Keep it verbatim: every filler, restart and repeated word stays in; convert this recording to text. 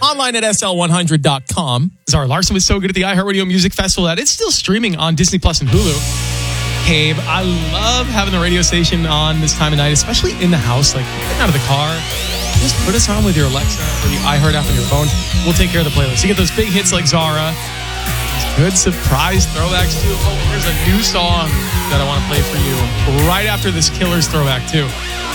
online at S L one hundred dot com. Zara Larson was so good at the iHeartRadio Music Festival that it's still streaming on Disney Plus and Hulu. Cave, I love having the radio station on this time of night, especially in the house, like getting out of the car. Just put us on with your Alexa or the iHeart app on your phone. We'll take care of the playlist. You get those big hits like Zara. Good surprise throwbacks too. Oh, here's a new song that I want to play for you right after this Killers throwback too.